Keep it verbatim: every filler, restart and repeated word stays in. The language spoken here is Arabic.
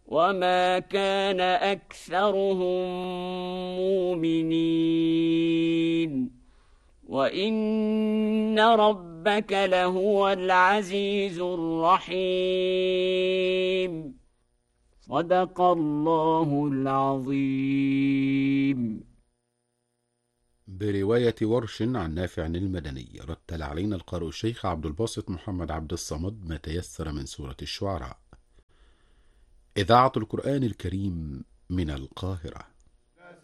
وما كان أكثرهم مؤمنين وإن ربك لهو العزيز الرحيم. صدق الله العظيم. برواية ورش عن نافع المدني، رتل علينا القارئ الشيخ عبد الباسط محمد عبد الصمد ما تيسر من سورة الشعراء. إذاعة القرآن الكريم من القاهرة.